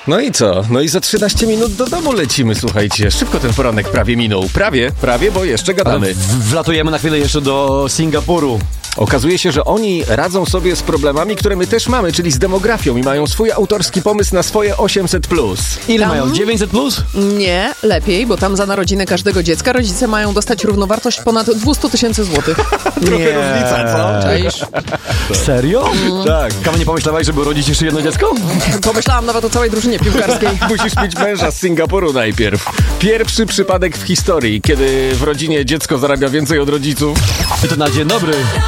No i co? No i za 13 minut do domu lecimy, słuchajcie. Szybko ten poranek prawie minął. Prawie, bo jeszcze gadamy. Wlatujemy na chwilę jeszcze do Singapuru. Okazuje się, że oni radzą sobie z problemami, które my też mamy, czyli z demografią i mają swój autorski pomysł na swoje 800+. Ile Tam? mają? 900+? Nie, lepiej, bo tam za narodzinę każdego dziecka rodzice mają dostać równowartość ponad 200 000 złotych. Trochę różnica, co? Czaisz? Serio? Tak. Kawa, nie pomyślałeś, żeby urodzić jeszcze jedno dziecko? Pomyślałam nawet o całej drużynie piłkarskiej. Musisz mieć męża z Singapuru najpierw. Pierwszy przypadek w historii, kiedy w rodzinie dziecko zarabia więcej od rodziców. I to na dzień dobry.